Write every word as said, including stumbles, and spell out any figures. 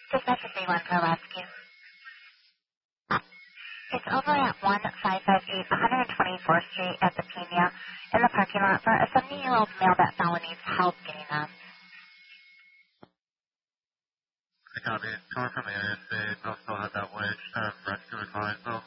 Dispatch is A one for rescue. It's over at one five five eight one twenty-fourth Street at the Pena in the parking lot for a seventy-year-old male that fell and needs help getting up. I got it. Coming from Aaron, they also had that wedge, um, rescue advised, so